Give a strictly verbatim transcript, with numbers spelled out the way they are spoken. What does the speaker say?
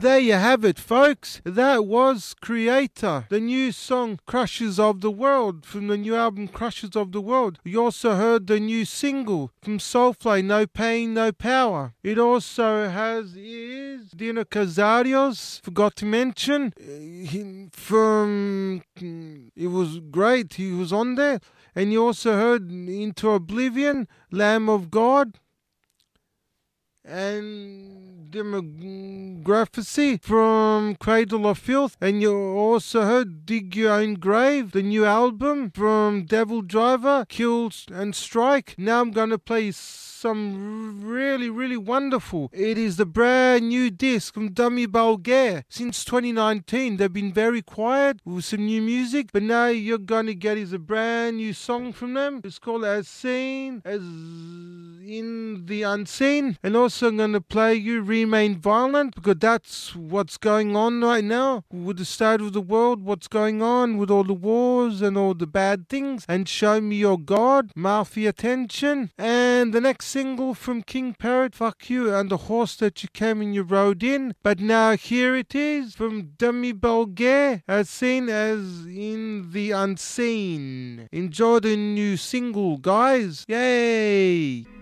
There you have it, folks. That was Creator, the new song Crushes of the World from the new album Crushes of the World. You also heard the new single from Soulfly, No Pain, No Power. It also has is Dino Casarios, forgot to mention, he, from, it was great, he was on there. And you also heard Into Oblivion, Lamb of God, and Demography from Cradle of Filth. And you also heard Dig Your Own Grave, the new album from Devil Driver, Kill and Strike. Now I'm going to play some really, really wonderful. It is the brand new disc from Dummy Bulgaire. Since twenty nineteen, they've been very quiet with some new music, but now you're going to get is a brand new song from them. It's called As Seen, As in the Unseen. And also I'm going to play you Remain Violent, because that's what's going on right now with the state of the world, what's going on with all the wars and all the bad things. And Show Me Your God, Mafia Tension. And the next single from King Parrot, Fuck You and the Horse That You Came and You Rode In. But now here it is from Dummy Bulgaire, As Seen As in the Unseen. Enjoy the new single, guys. Yay!